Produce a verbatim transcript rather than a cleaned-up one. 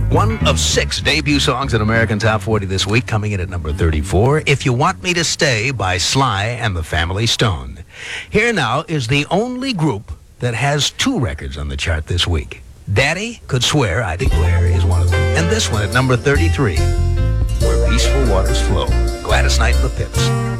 One of six debut songs in American Top forty this week, coming in at number thirty-four, If You Want Me to Stay by Sly and the Family Stone. Here now is the only group that has two records on the chart this week. Daddy Could Swear, I Declare is one of them. And this one at number thirty-three, Where Peaceful Waters Flow, Gladys Knight and the Pips.